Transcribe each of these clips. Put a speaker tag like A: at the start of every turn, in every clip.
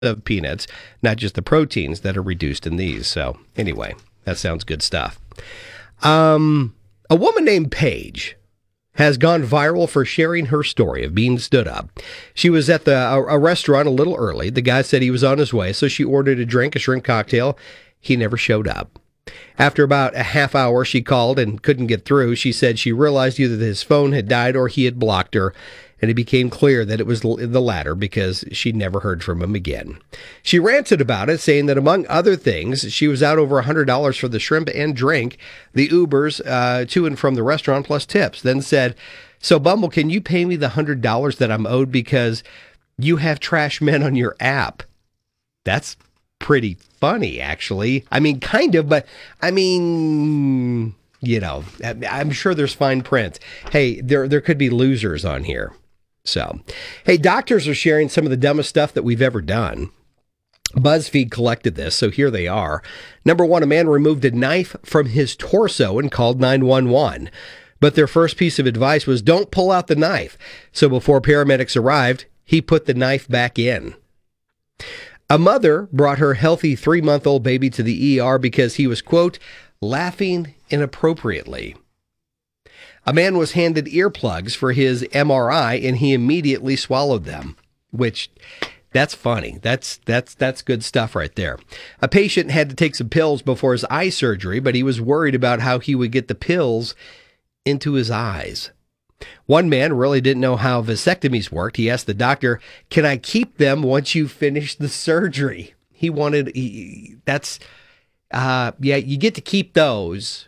A: of peanuts, not just the proteins that are reduced in these. So anyway, that sounds good stuff. A woman named Paige has gone viral for sharing her story of being stood up. She was at a restaurant a little early. The guy said he was on his way, so she ordered a drink, a shrimp cocktail. He never showed up. After about a half hour, she called and couldn't get through. She said she realized either that his phone had died or he had blocked her, and it became clear that it was the latter because she never heard from him again. She ranted about it, saying that among other things, she was out over $100 for the shrimp and drink, the Ubers to and from the restaurant plus tips. Then said, "So Bumble, can you pay me the $100 that I'm owed because you have trash men on your app?" That's pretty funny, actually. I mean, kind of, but I mean, you know, I'm sure there's fine print. Hey, there could be losers on here. So, hey, doctors are sharing some of the dumbest stuff that we've ever done. BuzzFeed collected this, so here they are. Number one, a man removed a knife from his torso and called 911. But their first piece of advice was don't pull out the knife. So before paramedics arrived, he put the knife back in. A mother brought her healthy 3-month-old baby to the ER because he was, quote, laughing inappropriately. A man was handed earplugs for his MRI and he immediately swallowed them, which that's funny. That's good stuff right there. A patient had to take some pills before his eye surgery, but he was worried about how he would get the pills into his eyes. One man really didn't know how vasectomies worked. He asked the doctor, "Can I keep them once you finish the surgery?" You get to keep those.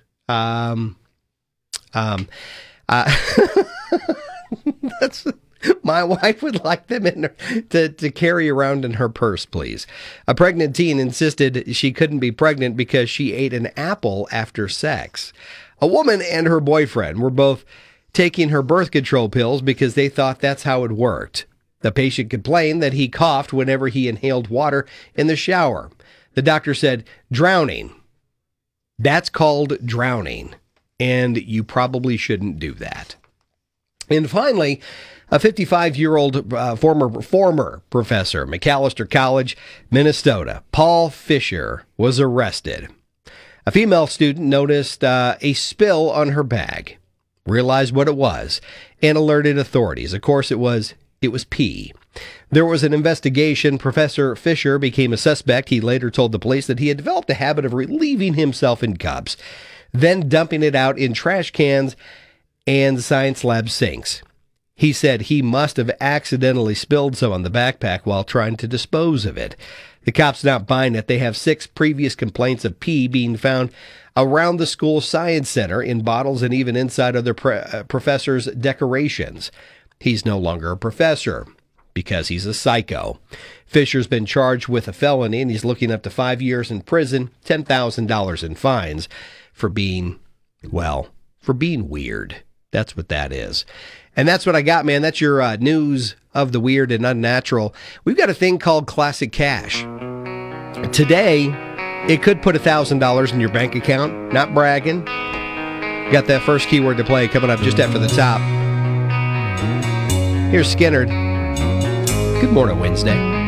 A: That's my wife would like them in her, to carry around in her purse, please. A pregnant teen insisted she couldn't be pregnant because she ate an apple after sex. A woman and her boyfriend were both taking her birth control pills because they thought that's how it worked. The patient complained that he coughed whenever he inhaled water in the shower. The doctor said, "Drowning. That's called drowning, and you probably shouldn't do that." And finally, a 55-year-old former professor, Macalester College, Minnesota, Paul Fisher, was arrested. A female student noticed a spill on her bag, realized what it was, and alerted authorities. Of course, it was pee. There was an investigation. Professor Fisher became a suspect. He later told the police that he had developed a habit of relieving himself in cups, then dumping it out in trash cans and science lab sinks. He said he must have accidentally spilled some on the backpack while trying to dispose of it. The cops not buying it. They have 6 previous complaints of pee being found around the school science center in bottles and even inside other professors' decorations. He's no longer a professor because he's a psycho. Fisher's been charged with a felony, and he's looking up to 5 years in prison, $10,000 in fines for being weird. That's what that is. And that's what I got, man. That's your news of the weird and unnatural. We've got a thing called Classic Cash. Today, it could put $1,000 in your bank account. Not bragging. Got that first keyword to play coming up just after the top. Here's Skynyrd. Good morning, Wednesday.